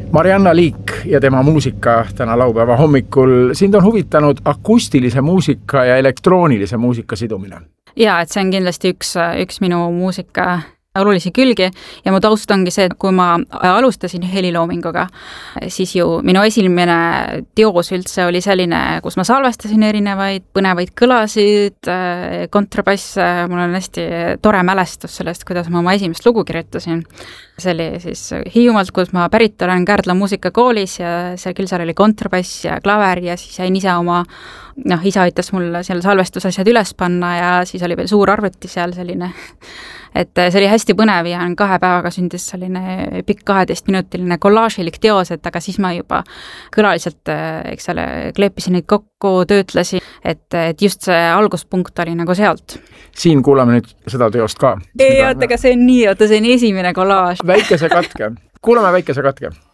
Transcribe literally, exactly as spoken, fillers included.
Marianna Liik ja tema muusika täna laupäeva hommikul. Sind on huvitanud akustilise muusika ja elektroonilise muusika sidumine. Jaa, et see on kindlasti üks, üks minu muusika olulisi külgi ja mu taust ongi see, et kui ma alustasin heliloominguga, siis ju minu esimene teos üldse oli selline, kus ma salvestasin erinevaid põnevaid kõlasid, kontrabass, mul on hästi tore mälestus sellest, kuidas ma oma esimest lugu kirjutasin. See oli siis Hiiumaalt, kus ma pärit olen Kärdla muusikakoolis ja seal küll seal oli kontrabass ja klaver ja siis jäin ise oma, noh, isa aitas mul seal salvestusasjad üles panna ja siis oli veel suur arvuti seal selline, et see oli hästi põnev ja kahe päevaga sündis selline pikk kaheteistminutiline kollaažilik teos, et aga siis ma juba kõlaliselt, eks ole, kleepisin neid kokku, töötlesin, et, et just see alguspunkt oli nagu sealt. Siin kuulame nüüd seda teost ka. Ei, oota, aga see on nii, oota, see on esimene kollaaž. Väikese katke. Kuulame väikese katke.